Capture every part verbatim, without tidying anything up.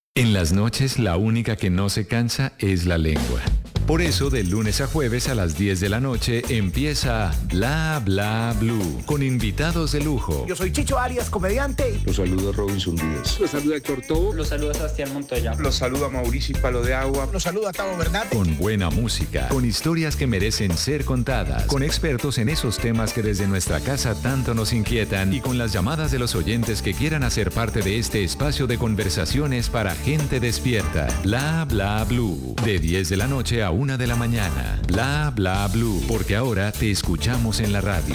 En las noches, la única que no se cansa es la lengua. Por eso, de lunes a jueves a las diez de la noche empieza Bla Bla Blue, con invitados de lujo. Yo soy Chicho Arias, comediante. Los saluda Robinson Díaz. Los saluda Héctor Tobo. Los saluda Sebastián Montoya. Los saluda Mauricio Palo de Agua. Los saluda Tavo Bernat. Con buena música, con historias que merecen ser contadas, con expertos en esos temas que desde nuestra casa tanto nos inquietan y con las llamadas de los oyentes que quieran hacer parte de este espacio de conversaciones para gente despierta. Bla Bla Blue, de diez de la noche a una de la mañana. Bla Bla Blue, porque ahora te escuchamos en la radio.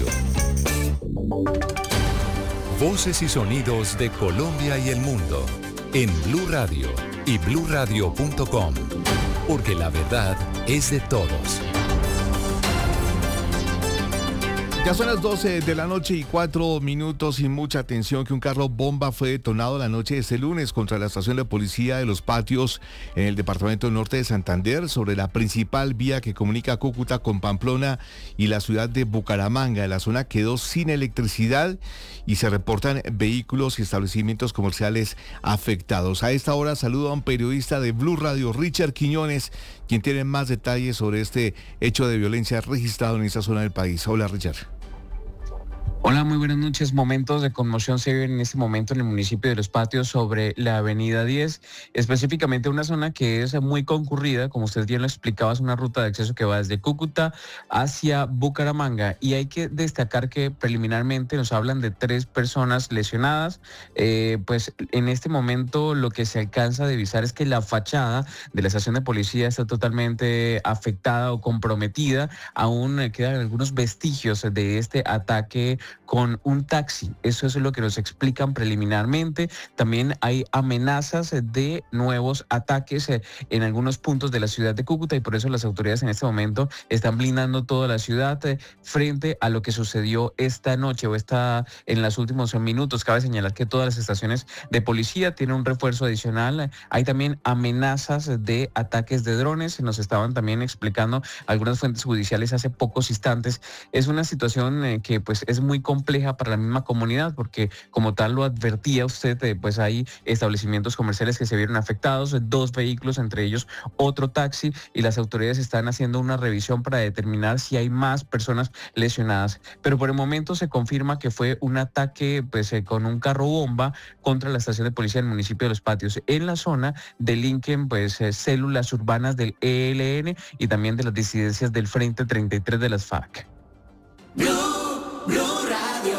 Voces y sonidos de Colombia y el mundo en Blue Radio y blue radio punto com, porque la verdad es de todos. Ya son las doce de la noche y cuatro minutos, y mucha atención que un carro bomba fue detonado la noche de este lunes contra la estación de policía de Los Patios en el departamento norte de Santander, sobre la principal vía que comunica Cúcuta con Pamplona y la ciudad de Bucaramanga. La zona quedó sin electricidad y se reportan vehículos y establecimientos comerciales afectados. A esta hora saludo a un periodista de Blue Radio, Richard Quiñones, quien tiene más detalles sobre este hecho de violencia registrado en esta zona del país. Hola, Richard. Hola, muy buenas noches. Momentos de conmoción se viven en este momento en el municipio de Los Patios sobre la avenida diez, específicamente una zona que es muy concurrida, como usted bien lo explicaba, es una ruta de acceso que va desde Cúcuta hacia Bucaramanga, y hay que destacar que preliminarmente nos hablan de tres personas lesionadas. Eh, pues en este momento lo que se alcanza a divisar es que la fachada de la estación de policía está totalmente afectada o comprometida. Aún quedan algunos vestigios de este ataque con un taxi. Eso es lo que nos explican preliminarmente. También hay amenazas de nuevos ataques en algunos puntos de la ciudad de Cúcuta, y por eso las autoridades en este momento están blindando toda la ciudad frente a lo que sucedió esta noche o esta en los últimos minutos. Cabe señalar que todas las estaciones de policía tienen un refuerzo adicional. Hay también amenazas de ataques de drones. Nos estaban también explicando algunas fuentes judiciales hace pocos instantes. Es una situación que pues es muy compleja para la misma comunidad, porque como tal lo advertía usted, eh, pues hay establecimientos comerciales que se vieron afectados, dos vehículos, entre ellos otro taxi, y las autoridades están haciendo una revisión para determinar si hay más personas lesionadas. Pero por el momento se confirma que fue un ataque pues eh, con un carro bomba contra la estación de policía del municipio de Los Patios. En la zona delinquen pues eh, células urbanas del E L N y también de las disidencias del Frente treinta y tres de las FARC. Blue, Blue Radio.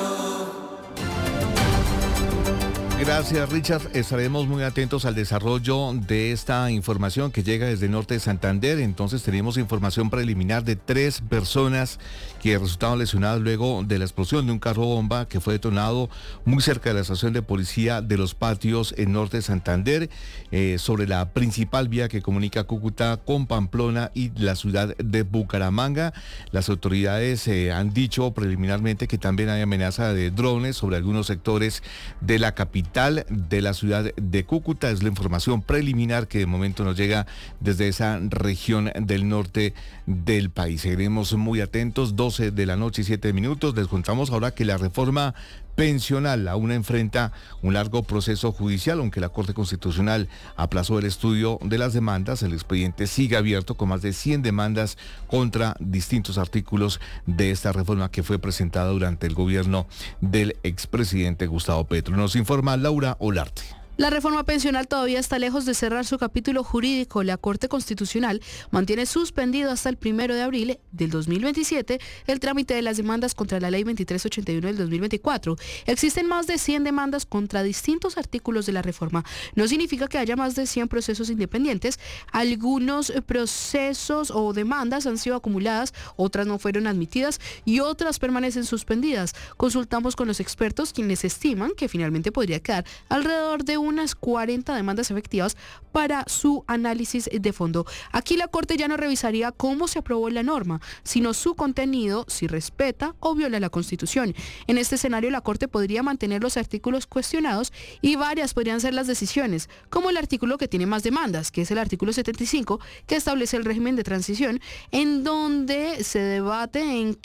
Gracias, Richard. Estaremos muy atentos al desarrollo de esta información que llega desde el norte de Santander. Entonces tenemos información preliminar de tres personas que resultaron lesionadas luego de la explosión de un carro bomba que fue detonado muy cerca de la estación de policía de Los Patios en norte de Santander, eh, sobre la principal vía que comunica Cúcuta con Pamplona y la ciudad de Bucaramanga. Las autoridades eh, han dicho preliminarmente que también hay amenaza de drones sobre algunos sectores de la capital de la ciudad de Cúcuta. Es la información preliminar que de momento nos llega desde esa región del norte del país. Seguiremos muy atentos. Doce de la noche y siete minutos. Les contamos ahora que la reforma pensional aún enfrenta un largo proceso judicial, aunque la Corte Constitucional aplazó el estudio de las demandas. El expediente sigue abierto con más de cien demandas contra distintos artículos de esta reforma que fue presentada durante el gobierno del expresidente Gustavo Petro. Nos informa Laura Olarte. La reforma pensional todavía está lejos de cerrar su capítulo jurídico. La Corte Constitucional mantiene suspendido hasta el primero de abril del dos mil veintisiete el trámite de las demandas contra la Ley veintitrés ochenta y uno del dos mil veinticuatro. Existen más de cien demandas contra distintos artículos de la reforma. No significa que haya más de cien procesos independientes. Algunos procesos o demandas han sido acumuladas, otras no fueron admitidas y otras permanecen suspendidas. Consultamos con los expertos, quienes estiman que finalmente podría quedar alrededor de unas cuarenta demandas efectivas para su análisis de fondo. Aquí la Corte ya no revisaría cómo se aprobó la norma, sino su contenido, si respeta o viola la Constitución. En este escenario, la Corte podría mantener los artículos cuestionados y varias podrían ser las decisiones, como el artículo que tiene más demandas, que es el artículo setenta y cinco, que establece el régimen de transición, en donde se debate en qué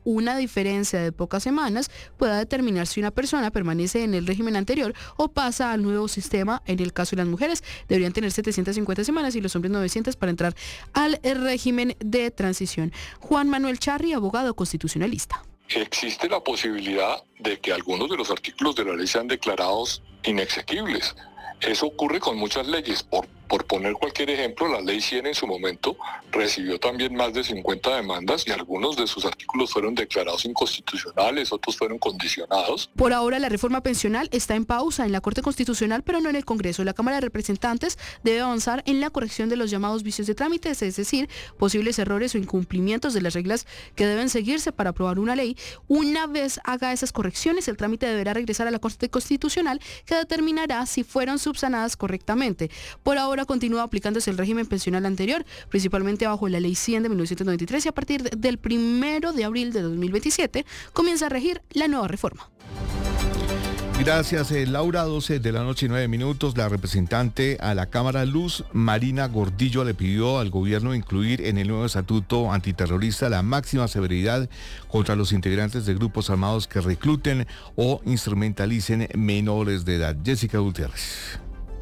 una diferencia de pocas semanas pueda determinar si una persona permanece en el régimen anterior o pasa al nuevo sistema. En el caso de las mujeres, deberían tener setecientas cincuenta semanas y los hombres novecientas para entrar al régimen de transición. Juan Manuel Charri, abogado constitucionalista. Existe la posibilidad de que algunos de los artículos de la ley sean declarados inexequibles. Eso ocurre con muchas leyes. Por, por poner cualquier ejemplo, la ley cien en su momento recibió también más de cincuenta demandas y algunos de sus artículos fueron declarados inconstitucionales, otros fueron condicionados. Por ahora, la reforma pensional está en pausa en la Corte Constitucional, pero no en el Congreso. La Cámara de Representantes debe avanzar en la corrección de los llamados vicios de trámites, es decir, posibles errores o incumplimientos de las reglas que deben seguirse para aprobar una ley. Una vez haga esas correcciones, el trámite deberá regresar a la Corte Constitucional, que determinará si fueron subsanadas correctamente. Por ahora continúa aplicándose el régimen pensional anterior, principalmente bajo la Ley cien de mil novecientos noventa y tres, y a partir del primero de abril de dos mil veintisiete comienza a regir la nueva reforma. Gracias, eh, Laura. doce de la noche y nueve minutos. La representante a la Cámara, Luz Marina Gordillo, le pidió al gobierno incluir en el nuevo estatuto antiterrorista la máxima severidad contra los integrantes de grupos armados que recluten o instrumentalicen menores de edad. Jessica Gutiérrez.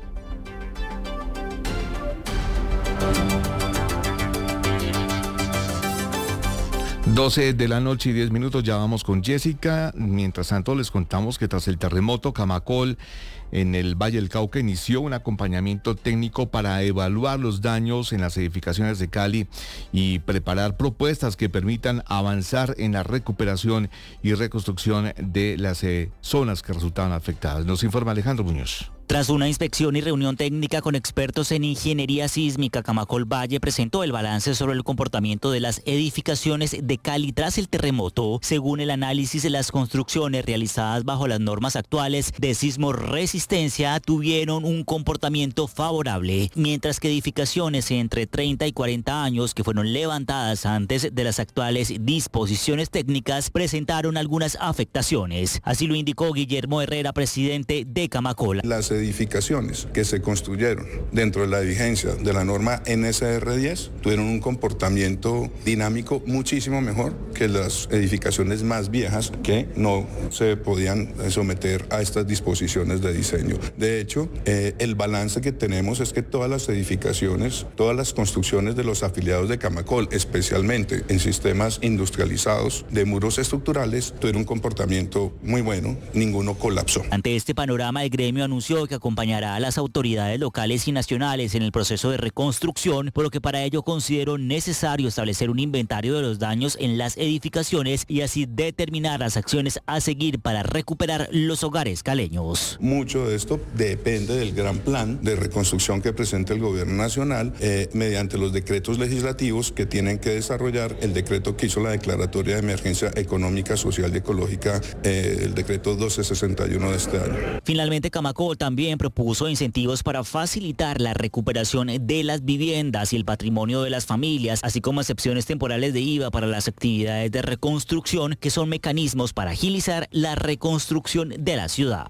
doce de la noche y diez minutos, ya vamos con Jessica. Mientras tanto, les contamos que tras el terremoto, Camacol en el Valle del Cauca inició un acompañamiento técnico para evaluar los daños en las edificaciones de Cali y preparar propuestas que permitan avanzar en la recuperación y reconstrucción de las eh, zonas que resultaban afectadas. Nos informa Alejandro Muñoz. Tras una inspección y reunión técnica con expertos en ingeniería sísmica, Camacol Valle presentó el balance sobre el comportamiento de las edificaciones de Cali tras el terremoto. Según el análisis, las construcciones realizadas bajo las normas actuales de sismo resistencia tuvieron un comportamiento favorable, mientras que edificaciones entre treinta y cuarenta años que fueron levantadas antes de las actuales disposiciones técnicas presentaron algunas afectaciones. Así lo indicó Guillermo Herrera, presidente de Camacol. Las edificaciones que se construyeron dentro de la vigencia de la norma N S R diez tuvieron un comportamiento dinámico muchísimo mejor que las edificaciones más viejas que no se podían someter a estas disposiciones de diseño. De hecho, eh, el balance que tenemos es que todas las edificaciones, todas las construcciones de los afiliados de Camacol, especialmente en sistemas industrializados de muros estructurales, tuvieron un comportamiento muy bueno, ninguno colapsó. Ante este panorama, el gremio anunció que acompañará a las autoridades locales y nacionales en el proceso de reconstrucción, por lo que para ello consideró necesario establecer un inventario de los daños en las edificaciones y así determinar las acciones a seguir para recuperar los hogares caleños. Mucho de esto depende del gran plan de reconstrucción que presenta el gobierno nacional eh, mediante los decretos legislativos que tienen que desarrollar el decreto que hizo la declaratoria de emergencia económica, social y ecológica, eh, el decreto doce sesenta y uno de este año. Finalmente, Camacol también propuso incentivos para facilitar la recuperación de las viviendas y el patrimonio de las familias, así como excepciones temporales de I V A para las actividades de reconstrucción, que son mecanismos para agilizar la reconstrucción de la ciudad.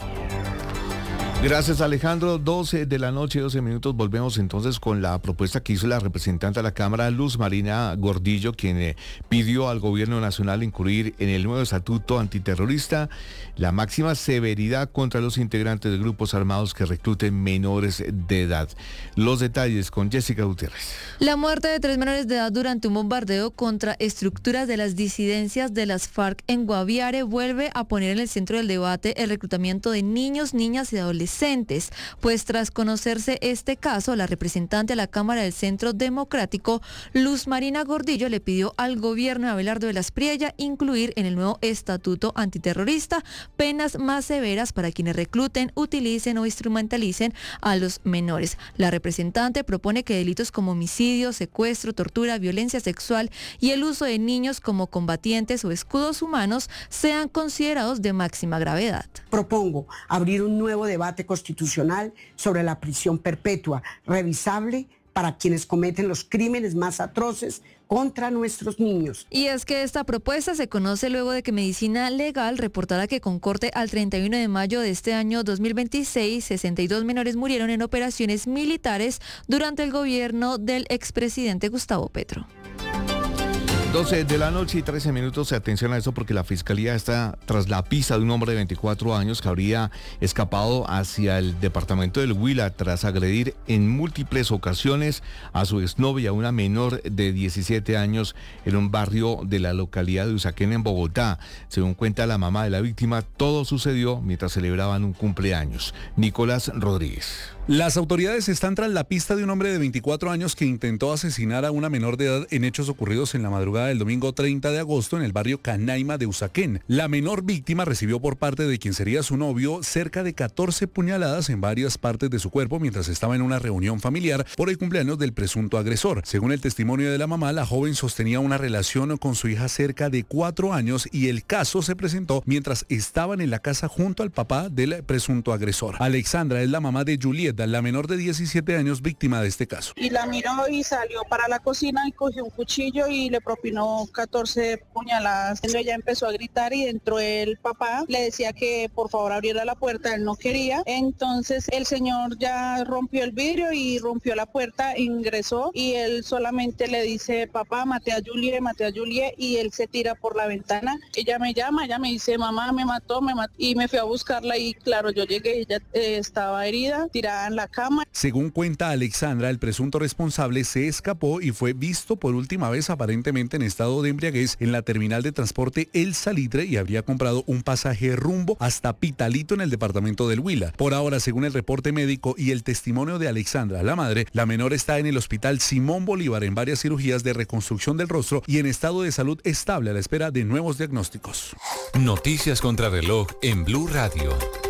Gracias, Alejandro. doce de la noche, doce minutos. Volvemos entonces con la propuesta que hizo la representante de la Cámara, Luz Marina Gordillo, quien eh, pidió al gobierno nacional incluir en el nuevo estatuto antiterrorista la máxima severidad contra los integrantes de grupos armados que recluten menores de edad. Los detalles con Jessica Gutiérrez. La muerte de tres menores de edad durante un bombardeo contra estructuras de las disidencias de las FARC en Guaviare vuelve a poner en el centro del debate el reclutamiento de niños, niñas y adolescentes. Pues tras conocerse este caso, la representante a la Cámara del Centro Democrático, Luz Marina Gordillo, le pidió al gobierno de Abelardo de la Espriella incluir en el nuevo estatuto antiterrorista penas más severas para quienes recluten, utilicen o instrumentalicen a los menores. La representante propone que delitos como homicidio, secuestro, tortura, violencia sexual y el uso de niños como combatientes o escudos humanos sean considerados de máxima gravedad. Propongo abrir un nuevo debate constitucional sobre la prisión perpetua, revisable para quienes cometen los crímenes más atroces contra nuestros niños. Y es que esta propuesta se conoce luego de que Medicina Legal reportara que con corte al treinta y uno de mayo de este año dos mil veintiséis, sesenta y dos menores murieron en operaciones militares durante el gobierno del expresidente Gustavo Petro. doce de la noche y trece minutos. Atención a eso porque la fiscalía está tras la pista de un hombre de veinticuatro años que habría escapado hacia el departamento del Huila tras agredir en múltiples ocasiones a su exnovia, una menor de diecisiete años, en un barrio de la localidad de Usaquén, en Bogotá. Según cuenta la mamá de la víctima, todo sucedió mientras celebraban un cumpleaños. Nicolás Rodríguez. Las autoridades están tras la pista de un hombre de veinticuatro años que intentó asesinar a una menor de edad en hechos ocurridos en la madrugada del domingo treinta de agosto en el barrio Canaima de Usaquén. La menor víctima recibió por parte de quien sería su novio cerca de catorce puñaladas en varias partes de su cuerpo mientras estaba en una reunión familiar por el cumpleaños del presunto agresor. Según el testimonio de la mamá, la joven sostenía una relación con su hija cerca de cuatro años y el caso se presentó mientras estaban en la casa junto al papá del presunto agresor. Alexandra es la mamá de Julieta, la menor de diecisiete años víctima de este caso. Y la miró y salió para la cocina y cogió un cuchillo y le propinó catorce puñaladas. Ella empezó a gritar y entró el papá, le decía que por favor abriera la puerta, él no quería. Entonces el señor ya rompió el vidrio y rompió la puerta, ingresó y él solamente le dice, papá, maté a Julie, maté a Julie, y él se tira por la ventana. Ella me llama, ella me dice, mamá, me mató, me mató, y me fui a buscarla y claro, yo llegué, ella eh, estaba herida, tirada en la cama. Según cuenta Alexandra, el presunto responsable se escapó y fue visto por última vez aparentemente en estado de embriaguez en la terminal de transporte El Salitre y habría comprado un pasaje rumbo hasta Pitalito en el departamento del Huila. Por ahora, según el reporte médico y el testimonio de Alexandra, la madre, la menor está en el hospital Simón Bolívar en varias cirugías de reconstrucción del rostro y en estado de salud estable a la espera de nuevos diagnósticos. Noticias contra reloj en Blue Radio.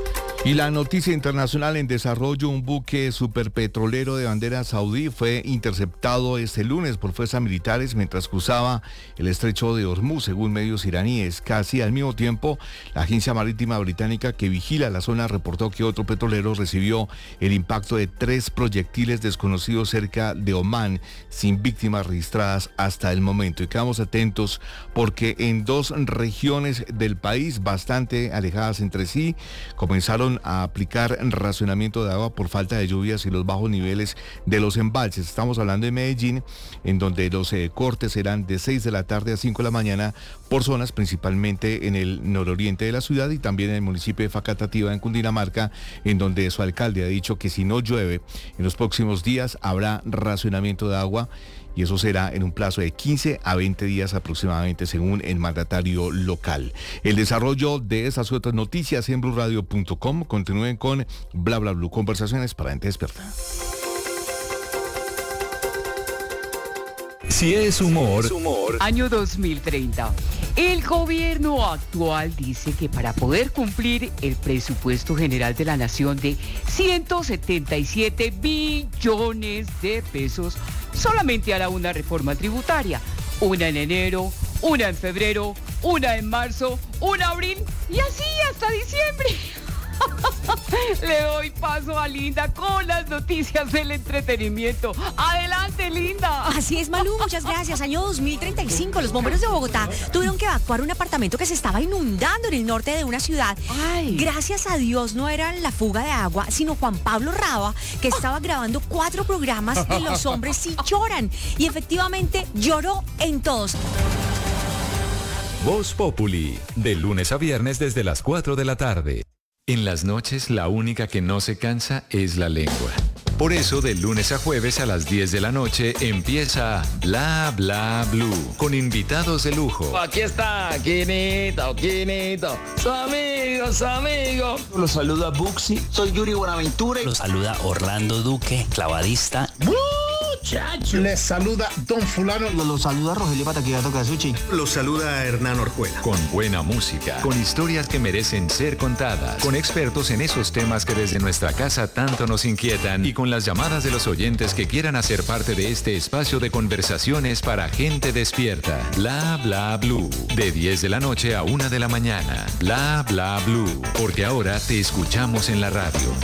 Y la noticia internacional en desarrollo: un buque superpetrolero de bandera saudí fue interceptado este lunes por fuerzas militares mientras cruzaba el estrecho de Hormuz, según medios iraníes. Casi al mismo tiempo, la agencia marítima británica que vigila la zona reportó que otro petrolero recibió el impacto de tres proyectiles desconocidos cerca de Omán, sin víctimas registradas hasta el momento. Y quedamos atentos porque en dos regiones del país bastante alejadas entre sí comenzaron a aplicar racionamiento de agua por falta de lluvias y los bajos niveles de los embalses. Estamos hablando de Medellín, en donde los eh, cortes serán de seis de la tarde a cinco de la mañana por zonas principalmente en el nororiente de la ciudad y también en el municipio de Facatativá, en Cundinamarca, en donde su alcalde ha dicho que si no llueve en los próximos días habrá racionamiento de agua. Y eso será en un plazo de quince a veinte días aproximadamente, según el mandatario local. El desarrollo de estas y otras noticias en blue radio punto com. Continúen con Bla Bla Blue, conversaciones para gente despierta. Si es humor, humor. Año dos mil treinta. El gobierno actual dice que para poder cumplir el presupuesto general de la nación de ciento setenta y siete billones de pesos, solamente hará una reforma tributaria, una en enero, una en febrero, una en marzo, una en abril y así hasta diciembre. Le doy paso a Linda con las noticias del entretenimiento. Adelante, Linda. Así es, Malú, muchas gracias. Año dos mil treinta y cinco, los bomberos de Bogotá tuvieron que evacuar un apartamento que se estaba inundando en el norte de una ciudad. Ay. Gracias a Dios no era la fuga de agua, sino Juan Pablo Raba, que estaba grabando cuatro programas y los hombres sí lloran. Y efectivamente lloró en todos. Voz Populi, de lunes a viernes desde las cuatro de la tarde. En las noches, la única que no se cansa es la lengua. Por eso, de lunes a jueves a las diez de la noche, empieza Bla Bla Blue, con invitados de lujo. Aquí está, Quinito, Quinito, su amigo, su amigo. Los saluda Buxi, soy Yuri Buenaventura. Los saluda Orlando Duque, clavadista. Muchacho. Les saluda Don Fulano. Los saluda Rogelio Pataquigato Casuchi. Los saluda Hernán Orjuela. Con buena música, con historias que merecen ser contadas, con expertos en esos temas que desde nuestra casa tanto nos inquietan y con las llamadas de los oyentes que quieran hacer parte de este espacio de conversaciones para gente despierta. Bla Bla Blue, de diez de la noche a una de la mañana. Bla Bla Blue, porque ahora te escuchamos en la radio.